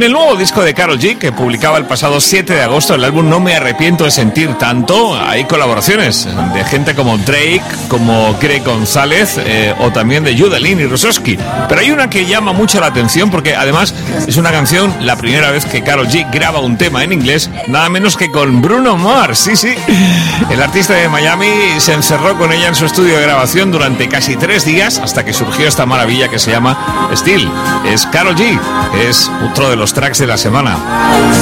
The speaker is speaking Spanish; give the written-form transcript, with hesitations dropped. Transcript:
En el nuevo disco de Karol G, que publicaba el pasado 7 de agosto, el álbum No Me Arrepiento de Sentir Tanto, hay colaboraciones de gente como Drake, como Greg González o también de Judalyn y Rusowski. Pero hay una que llama mucho la atención porque además es una canción, la primera vez que Karol G graba un tema en inglés, nada menos que con Bruno Mars. Sí. El artista de Miami se encerró con ella en su estudio de grabación durante casi 3 días hasta que surgió esta maravilla que se llama Still. Es Karol G, es otro de los tracks de la semana.